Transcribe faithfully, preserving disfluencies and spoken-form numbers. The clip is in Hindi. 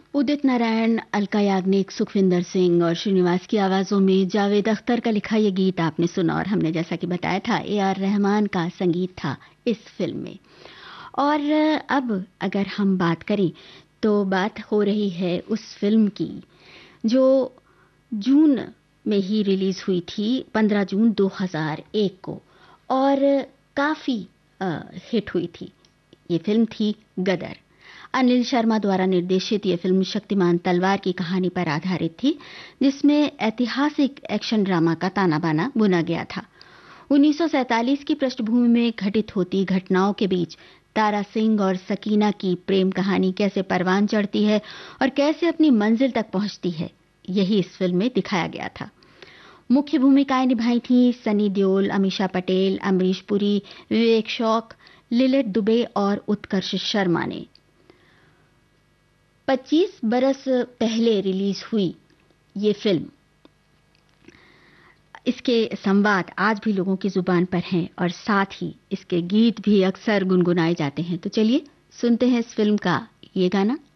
उदित नारायण, अलका याग्निक, सुखविंदर सिंह और श्रीनिवास की आवाजों में जावेद अख्तर का लिखा यह गीत आपने सुना और हमने जैसा कि बताया था ए आर रहमान का संगीत था इस फिल्म में। और अब अगर हम बात करें तो बात हो रही है उस फिल्म की जो जून में ही रिलीज हुई थी, पंद्रह जून दो हज़ार एक को, और काफी हिट हुई थी। ये फिल्म थी गदर। अनिल शर्मा द्वारा निर्देशित ये फिल्म शक्तिमान तलवार की कहानी पर आधारित थी, जिसमें ऐतिहासिक एक्शन ड्रामा का ताना बाना बुना गया था। उन्नीस सौ सैंतालीस की पृष्ठभूमि में घटित होती घटनाओं के बीच तारा सिंह और सकीना की प्रेम कहानी कैसे परवान चढ़ती है और कैसे अपनी मंजिल तक पहुंचती है, यही इस फिल्म में दिखाया गया था। मुख्य भूमिकाएं निभाई थीं सनी देओल, अमीषा पटेल, अमरीश पुरी, विवेक शौक, लिलित दुबे और उत्कर्ष शर्मा ने। पच्चीस बरस पहले रिलीज हुई ये फिल्म, इसके संवाद आज भी लोगों की जुबान पर हैं और साथ ही इसके गीत भी अक्सर गुनगुनाए जाते हैं। तो चलिए सुनते हैं इस फिल्म का ये गाना।